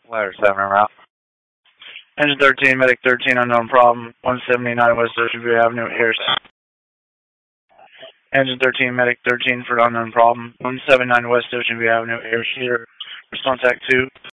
Ladder 7 en route. Engine 13, Medic 13, unknown problem, 179 West Ocean View Avenue, Harris. Engine 13, Medic 13 for unknown problem, 179 West Ocean View Avenue, Harris here. Response Act 2.